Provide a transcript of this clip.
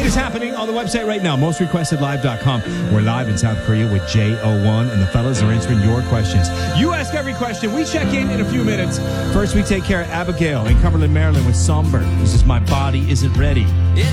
is happening on the website right now, mostrequestedlive.com. We're live in South Korea with J01, and the fellas are answering your questions. You ask every question. We check in a few minutes. First, we take care of Abigail in Cumberland, Maryland with Somber. This is My Body Isn't Ready.